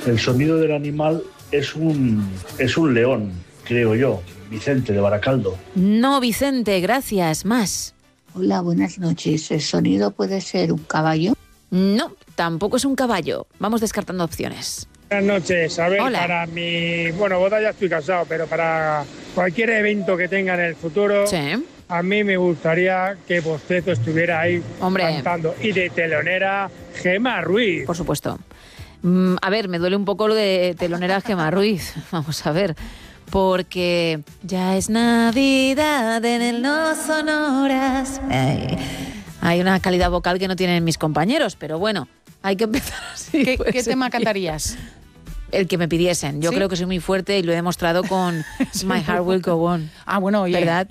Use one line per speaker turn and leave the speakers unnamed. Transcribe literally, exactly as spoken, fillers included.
El sonido del animal es un, es un león, creo yo. Vicente, de Baracaldo.
No, Vicente, gracias. Más.
Hola, buenas noches. ¿El sonido puede ser un caballo?
No, tampoco es un caballo. Vamos descartando opciones.
Buenas noches. A ver,
Hola.
para mi... Bueno, boda ya estoy casado, pero para cualquier evento que tenga en el futuro,
Sí.
a mí me gustaría que Boceto estuviera ahí
Hombre.
cantando. Y de telonera, Gemma Ruiz.
Por supuesto. Mm, a ver, me duele un poco lo de telonera Gemma Ruiz. Vamos a ver. Porque ya es Navidad en el No Sonoras. Ay, hay una calidad vocal que no tienen mis compañeros, pero bueno, hay que empezar así.
¿Qué,
pues.
qué tema cantarías?
El que me pidiesen. Yo
¿Sí?
creo que soy muy fuerte y lo he demostrado con My Heart Will Go On.
Ah, bueno, oye.
¿Verdad?